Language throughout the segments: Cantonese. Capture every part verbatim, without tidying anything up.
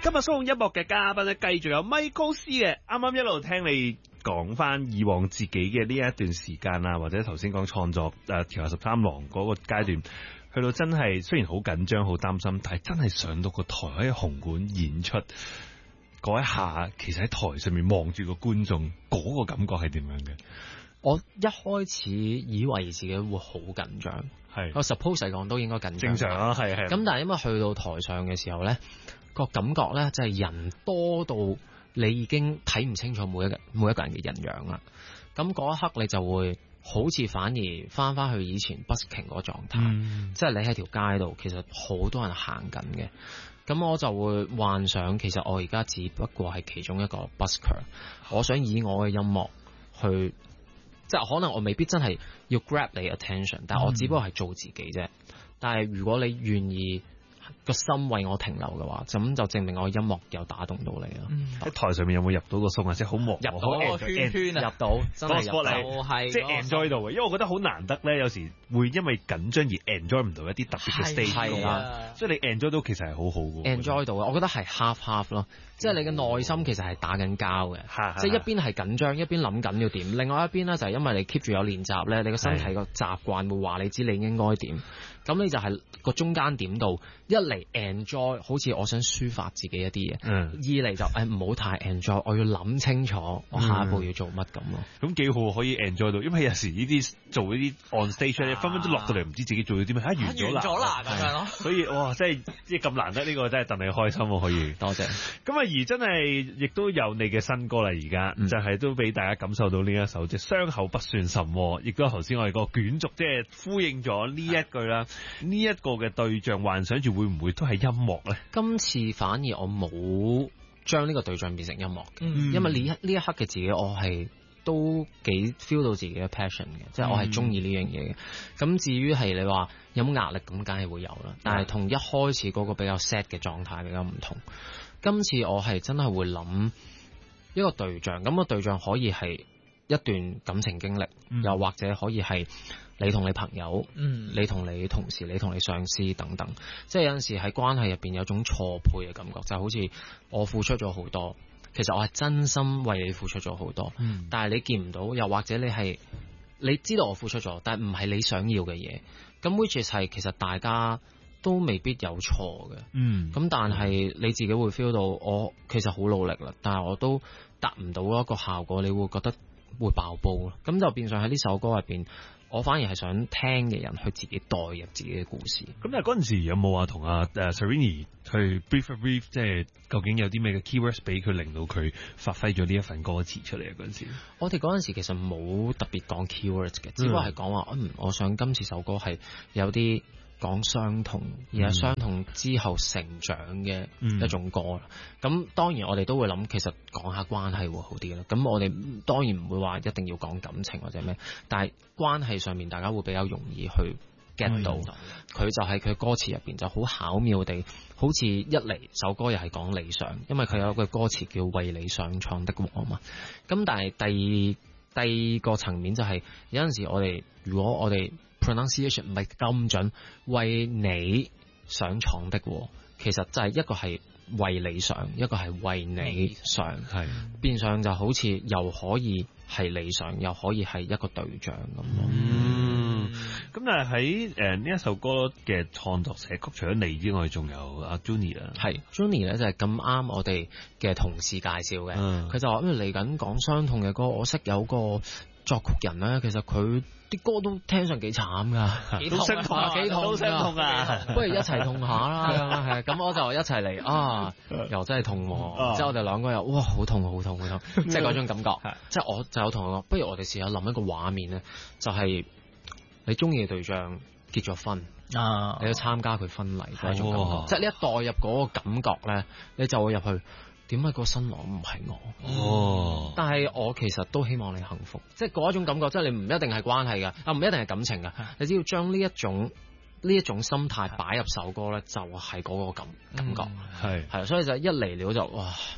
今日鬆控音樂嘅嘉賓咧，繼續有 Michael C 嘅。啱啱一路聽你講翻以往自己嘅呢一段時間啊，或者頭先講創作誒《條下十三郎》嗰個階段，去到真係雖然好緊張、好擔心，但係真係上到個台喺紅館演出嗰一下，其實喺台上面望住個觀眾，嗰、嗰個感覺係點樣嘅？ 我一開始以為自己會好緊張，係我 suppose 嚟講都應該緊張， 正常啊，係係。 咁但係因為去到台上嘅時候咧，個感覺咧就係人多到你已經睇唔清楚每一個每一個人嘅人樣啦。咁嗰一刻你就會好似反而翻翻去以前 busking 嗰個狀態，嗯、即係你喺條街度，其實好多人行緊嘅。咁我就會幻想，其實我而家只不過係其中一個 busker，我想以我嘅音樂去。即係可能我未必真係要 grab 你 attention， 但係我只不過係做自己啫。但係如果你願意個心為我停留嘅話，咁就證明我音樂有打動到你啦。喺、 嗯、台上面有冇入到個鬆啊？即係好莫入到個圈圈啊，入到真係入到係即係 enjoy 到嘅。因為我覺得好難得咧，有時會因為緊張而 enjoy 唔到一啲特別嘅 stage 啦。所以你 enjoy 到其實係好好嘅。 enjoy 到嘅，我覺得係 half half 咯。即係你嘅內心其實係打緊交嘅，即係一邊係緊張，一邊諗緊要點，另外一邊咧就係因為你 keep 住有練習咧，你個身體個習慣會話你知你應該點，咁你就係個中間點度，一嚟 enjoy， 好似我想抒發自己一啲嘢，嗯、二嚟就誒唔好太 enjoy， 我要諗清楚我下一步要做乜咁咯。 咁幾、嗯、好可以 enjoy 到，因為有時呢啲做呢啲 on stage 咧，分分鐘落到嚟唔知自己做咗啲咩，嚇、啊、完咗啦，完咗啦咁樣咯。所以哇，真係即係咁難得呢、呢個真係戥你開心喎，可以多謝。 咁啊！而真係亦都有你嘅新歌啦，而家、嗯、就係都俾大家感受到呢一首即係傷口不算什麼，亦都頭先我哋個卷軸即係呼應咗呢一句啦。呢一個嘅對象幻想住會唔會都係音樂咧？今次反而我冇將呢個對象變成音樂嘅，嗯、因為呢一呢一刻嘅自己我係都幾 feel 到自己嘅 passion 嘅，即係、嗯、我係中意呢樣嘢嘅。咁至於係你話有冇壓力，咁梗係會有啦。但係同一開始嗰個比較 sad 嘅狀態比較唔同。今次我係真係會諗一個對象，咁個對象可以係一段感情經歷，嗯、又或者可以係你同你朋友，嗯、你同你同事，你同你上司等等。即係有陣時喺關係入邊有種錯配嘅感覺，就好似我付出咗好多，其實我係真心為你付出咗好多，嗯、但係你見唔到，又或者你係你知道我付出咗，但係唔係你想要嘅嘢。咁 which is 係其實大家都未必有錯嘅，嗯，咁但係你自己會 feel 到我其實好努力啦，但係我都達唔到一個效果，你會覺得會爆煲咯，咁就變相喺呢首歌入邊，我反而係想聽嘅人去自己代入自己嘅故事。 咁但係嗰陣時有冇話同阿誒 Serrini 去 brief a brief， 即係究竟有啲咩嘅 keywords 俾佢令到佢發揮咗呢一份歌詞出嚟啊？嗰陣時我哋嗰陣時其實冇特別講 keywords 嘅，只不過係講話嗯，我想今次首歌係有啲講傷痛，而係傷痛之後成長嘅一種歌啦。咁、嗯、當然我哋都會諗，其實講下關係會好啲啦。咁我哋當然唔會話一定要講感情或者咩，但係關係上面大家會比較容易去 get 到。佢、嗯、就喺佢歌詞入邊就好巧妙地，好似一嚟首歌又係講理想，因為佢有一句歌詞叫為理想闖的禍啊嘛。咁但係第二第二個層面就係、是、有陣時我哋如果我哋pronunciation 唔係咁準，為你想闖的喎，其實就係一個係為理想，一個係為你想，係變相就好似又可以係理想，又可以係一個對象咁咯。嗯， 咁但係喺誒呢一首歌嘅創作寫曲，除咗你之外，仲有阿 Juni 啦， 係 Juni 咧就係咁啱我哋嘅同事介紹嘅，佢、嗯、就話因為嚟緊講傷痛嘅歌，我識有個作曲人咧，其實佢啲歌都聽上幾慘噶，幾痛啊，幾痛，都傷痛啊，不如一齊痛下啦，係咁我就一齊嚟啊，又真係痛，之後我哋兩個又哇好痛好痛好痛，即係嗰種感覺，即係我就有同佢講，不如我哋試下諗一個畫面咧，就係你中意嘅對象結咗婚啊，你要參加佢婚禮嗰種感覺，即係你一代入嗰個感覺咧，你就會入去。點解個新郎唔係我？哦！但係我其實都希望你幸福，即係嗰一種感覺，即係你唔一定係關係㗎，啊唔一定係感情㗎，你只要將呢一種呢一種心態擺入首歌咧，就係嗰個感感覺，係係、嗯，所以就一嚟了就哇，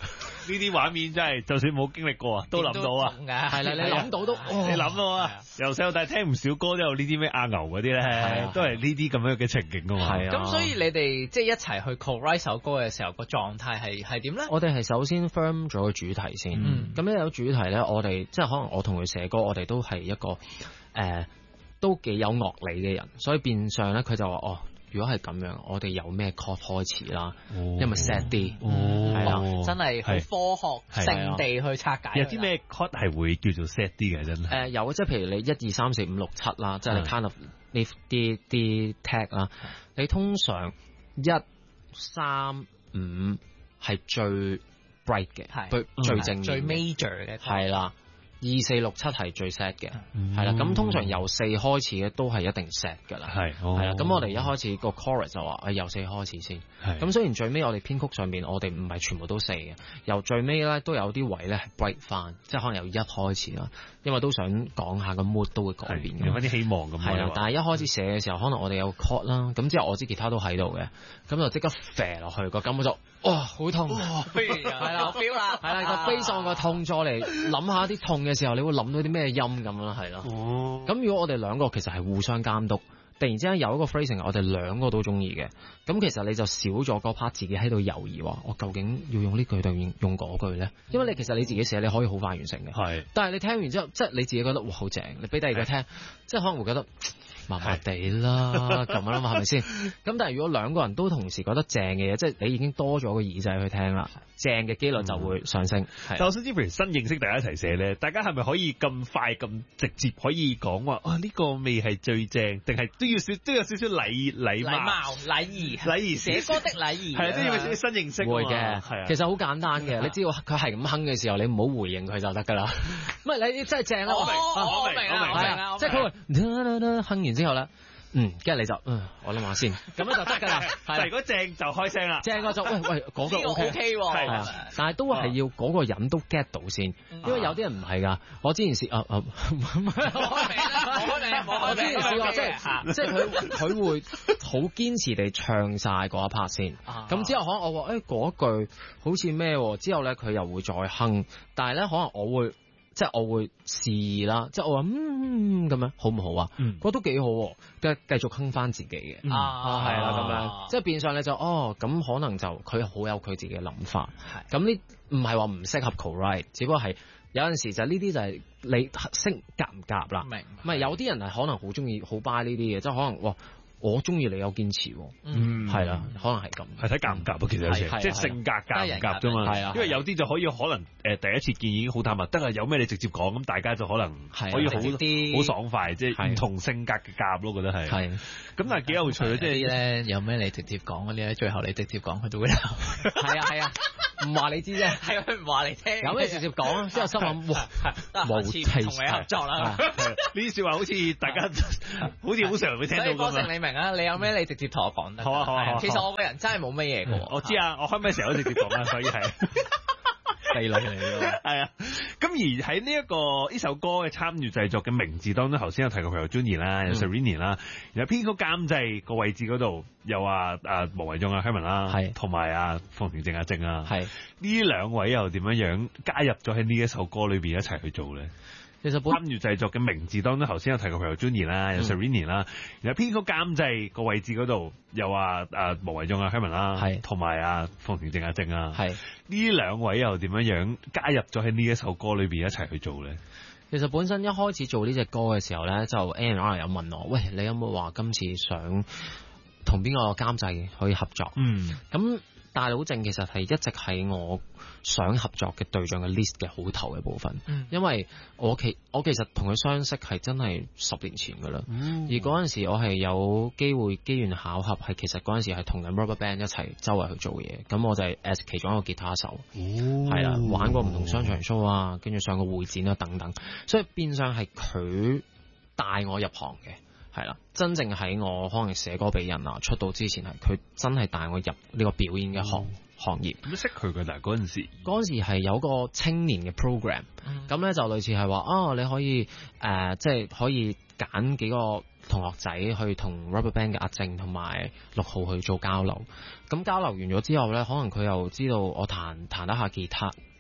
啲畫面真係，就算冇經歷過啊，都諗到啊。 係啦，你諗到都， 你諗到啊。由細到大聽唔少歌都有呢啲咩阿牛嗰啲咧，都係呢啲咁樣嘅情景㗎嘛。 咁所以你哋即係一齊去 co-write 首歌嘅時候，個狀態係係點咧？ 我哋係首先 firm 咗個主題先。咁咧有主題咧，我哋即係可能我同佢寫歌，我哋都係一個誒都幾有樂理嘅人，所以變相咧佢就話哦。如果係咁樣，我哋由咩 chord 開始啦？因為 set 啲，係啦， 真係好科學性地去拆解。 有啲咩 chord 係會叫做 set 啲嘅真係？ 誒有，即係譬如你一二三四五六七啦，即係你 kind of 呢啲啲 tag 啦。你通常一三五係最 bright 嘅，最最正最 major 嘅， 係啦。二四六七係最 sad 嘅，係啦、嗯。咁通常由四開始嘅都係一定 sad 㗎啦，係係啦。咁、哦、我哋一開始個 chorus 就話誒由四開始先。咁雖然最尾我哋編曲上面我哋唔係全部都四嘅，由最尾咧都有啲位咧係 break 翻，即係可能由一開始啦。因為都想講下個 mood 都會改變， 有翻啲希望咁。 係啦，但係一開始寫嘅時候，可能我哋有 chord 啦，咁之後我支吉他都喺度嘅，咁就即刻射落去個感覺就哇好痛，係啦， 我 feel 啦， 係啦個 bass 個痛咗嚟諗下啲痛嘅時候，你會諗到啲咩音咁啦，係咯。哦，咁如果我哋兩個其實係互相監督。突然之間有一個 phrasing 我哋兩個都中意嘅，咁其實你就少咗嗰 part 自己喺度猶豫話，我究竟要用呢句定用用嗰句咧？因為你其實你自己寫你可以好快完成嘅，係。但係你聽完之後，即係你自己覺得哇好正，你俾第二個聽，即係可能會覺得麻麻地啦咁樣啦嘛，係咪先？咁但係如果兩個人都同時覺得正嘅嘢，即係你已經多咗個耳仔去聽啦，正嘅機率就會上升。 但我想知，譬如新認識大家一齊寫咧，大家係咪可以咁快咁直接可以講話啊呢個未係最正，定係都要少都有少少禮禮貌禮儀禮儀寫歌的禮儀係啊，都要少少新認識會嘅，係啊。其實好簡單嘅，你知道佢係咁哼嘅時候，你唔好回應佢就得㗎啦。唔係你真係正啦，我明我明我明啊， 即係佢會哼完之後咧。嗯，跟住你就，嗯，我諗下先，咁樣就得㗎啦。 係，如果正就開聲啦。 正我就，喂喂，嗰個 O K 喎， 係啊，但係都係要嗰個人都 get 到先，因為有啲人唔係㗎。我之前試，啊啊，唔係， 我明啦，我明， 我之前試過，即係即係佢佢會好堅持地唱晒嗰一 part 先，咁之後可能我話，誒嗰句好似咩喎，之後咧佢又會再哼，但係咧可能我會。即係我會試啦，即係我話嗯咁樣好唔好啊？嗯，覺得都幾好，繼繼續哼翻自己嘅、嗯、啊，係啦咁樣，即係變相你就哦咁可能就佢好有佢自己嘅諗法，係咁呢唔係話唔適合 co-write，只不過係有陣時就呢啲就係你識夾唔夾啦，明唔係有啲人係可能好中意好 buy 呢啲嘢，即係可能哇。我中意你有堅持，嗯，係啦，可能係咁， 係睇夾唔夾啊，其實有時即係性格夾唔夾啫嘛，係啊，因為有啲就可以可能誒第一次見已經好坦白，得啊，有咩你直接講，咁大家就可能可以好啲，好爽快，即係唔同性格嘅夾咯，覺得係，係，咁但係幾有趣啊，即係咧有咩你直接講嗰啲咧，最後你直接講佢都會鬧， 係啊係啊，唔話你知啫， 係佢唔話你聽， 有咩直接講，之後心諗哇， 冇次同你合作啦， 呢啲説話好似大家好似好常會聽到咁啊。啊！你有咩你直接同我講得。 好啊好啊。 其實我個人真係冇乜嘢嘅。 我知啊，我開咩時候都直接講啦，所以係地女嚟嘅。 係啊。咁而喺呢一個呢首歌嘅參與製作嘅名字當中，頭先有提過佢有 Juni 啦，有 Serrini 啦，然後編曲監製個位置嗰度又話啊莫維仲啊 Herman 啦，係同埋啊馮田正阿正啊，係呢兩位又點樣樣加入咗喺呢一首歌裏邊一齊去做咧？其實參與製作嘅名字當中，頭先有提過佢有 Juni 啦，有 Serrini 啦，然後編曲監製個位置嗰度又話啊莫維仲啊 Herman 啦，係同埋啊馮田正阿正啊，係呢兩位又點樣樣加入咗喺呢一首歌裏邊一齊去做咧？ 其實本身一開始做呢隻歌嘅時候咧，就 A and R 有問我，喂，你有冇話今次想同邊個監製可以合作？嗯，咁。大佬正其實係一直係我想合作嘅對象嘅 list 嘅好頭嘅部分，嗯、因為我其我其實同佢相識係真係十年前噶啦，嗯、而嗰陣時我係有機會機緣巧合係其實嗰陣時係同緊 RubberBand 一齊周圍去做嘢，咁我就係 as 其中一個吉他手，係啦、哦，玩過唔同商場 show 啊，跟住上過會展啊等等，所以變相係佢帶我入行嘅。係啦，真正喺我可能寫歌俾人啊出道之前係佢真係帶我入呢個表演嘅行、嗯、行業。 點識佢嘅？但係嗰陣時， 嗰陣時係有個青年嘅 program，咁咧、嗯、就類似係話啊，你可以誒，即、呃、係、就是、可以揀幾個同學仔去同 RubberBand 嘅阿正同埋六號去做交流。咁交流完咗之後咧，可能佢又知道我彈彈得下吉他。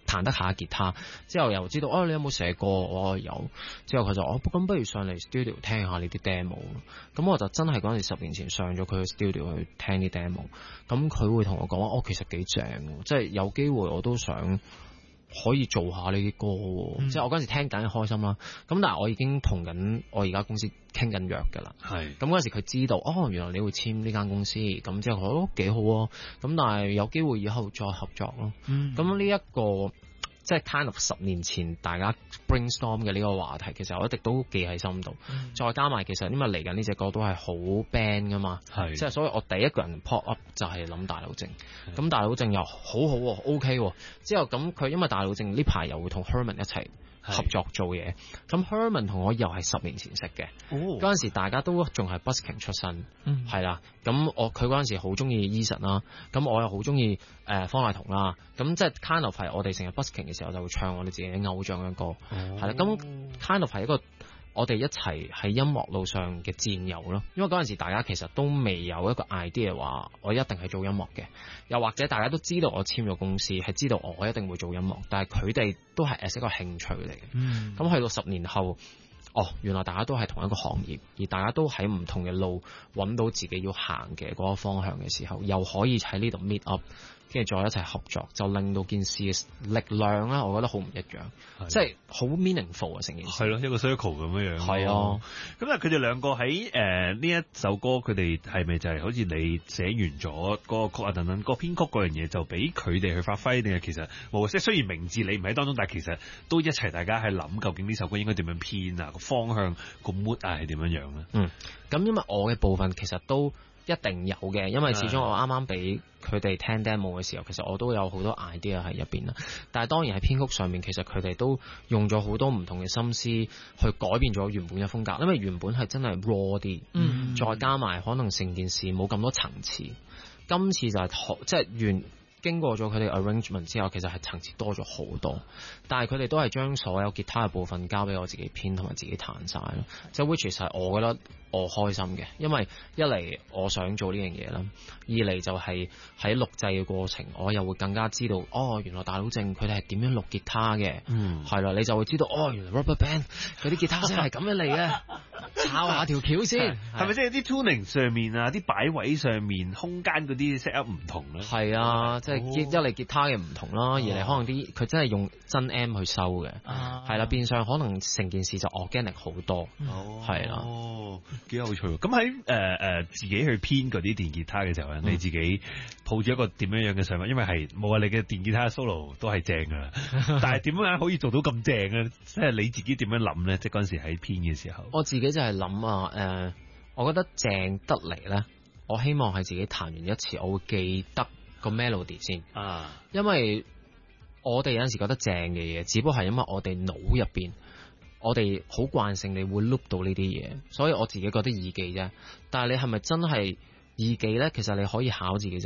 彈得下吉他，之後又知道哦你有冇寫歌，我、哦、有，之後佢就哦咁不如上嚟 studio 聽下你啲 demo， 咁我就真係嗰陣時十年前上咗佢嘅 studio 去聽啲 demo， 咁佢會同我講話哦其實幾正，即係有機會我都想可以做下呢啲歌，嗯、即係我嗰陣時聽緊開心啦，咁但係我已經同緊我而家公司傾緊約㗎啦，係，咁嗰陣時佢知道哦原來你會簽呢間公司，咁之後我都幾好啊，咁但係有機會以後再合作咯，咁呢一個即係 kind of 十年前大家 brainstorm 嘅呢個話題，其實我一直都記喺心度。嗯、再加埋其實因為嚟緊呢隻歌都係好 band 噶嘛，即係所以我第一個人 pop up 就係諗大腦症。咁大腦症又好好、啊、OK 喎、啊。之後咁佢因為大腦症呢排又會同 Herman 一齊合作做嘢，咁 Herman 同我又係十年前識嘅，嗰陣、哦、時大家都仲係 busking 出身，係啦、嗯，咁我佢嗰陣時好中意 Eason 啦，咁我又好中意誒方大同啦，咁即係 kind of 係我哋成日 busking 嘅時候就會唱我哋自己嘅偶像嘅歌，係啦、哦，咁 kind of 係一個我哋一齊喺音樂路上嘅戰友咯，因為嗰陣時大家其實都未有一個 idea 話我一定係做音樂嘅，又或者大家都知道我簽咗公司，係知道我一定會做音樂，但係佢哋都係 as 一個興趣嚟嘅。嗯，咁去到十年後，哦，原來大家都係同一個行業，而大家都喺唔同嘅路揾到自己要行嘅嗰個方向嘅時候，又可以喺呢度 meet up。跟住再一齊合作，就令到件事嘅力量咧，我覺得好唔一樣，的即係好 meaningful 啊！成件事係咯，一個 circle 咁樣樣。係啊，咁啊，佢哋兩個喺誒呢一首歌，佢哋係咪就係好似你寫完咗嗰個曲啊等等，個編曲嗰樣嘢就俾佢哋去發揮，定係其實冇？即係雖然名字你唔喺當中，但係其實都一齊大家係諗究竟呢首歌應該點樣編啊，個方向個 mood 啊係點樣樣咧？嗯，咁因為我嘅部分其實都一定有嘅，因為始終我啱啱俾佢哋聽 demo 嘅時候，其實我都有好多 idea 喺入邊啦。但係當然喺編曲上面，其實佢哋都用咗好多唔同嘅心思去改變咗原本嘅風格，因為原本係真係 raw 啲，嗯，再加埋可能成件事冇咁多層次。今次就係、是、即係原經過咗佢哋 arrangement 之後，其實係層次多咗好多。但係佢哋都係將所有吉他嘅部分交俾我自己編同埋自己彈晒咯。即係 which is 係我覺得我開心嘅，因為一嚟我想做呢樣嘢啦，二嚟就係喺錄製嘅過程，我又會更加知道哦，原來大佬正佢哋係點樣錄吉他嘅，嗯，係啦，你就會知道哦，原來 Rubberband 嗰啲吉他聲係咁樣嚟嘅，抄下條橋先，係咪即係啲 tuning 上面啊，啲擺位上面空間嗰啲 set up 唔同咧？係啊，即係一嚟吉他嘅唔同啦，二嚟可能啲佢真係用真 M 去收嘅，係啦，變相可能成件事就 organic 好多，係啦。幾有趣喎！咁喺誒誒自己去編嗰啲電吉他嘅時候咧，嗯、你自己抱住一個點樣樣嘅想法？因為係冇話你嘅電吉他 solo 都係正噶啦，但係點樣可以做到咁正咧？即係你自己點樣諗咧？即係嗰陣時喺編嘅時候，我自己就係諗啊誒，我覺得正得嚟咧，我希望係自己彈完一次，我會記得個 melody 先啊，因為我哋有陣時覺得正嘅嘢，只不過係因為我哋腦入邊。我哋好慣性你會 loop 到呢啲嘢，所以我自己覺得易記啫。但係你係咪真係易記咧？其實你可以考自己啫。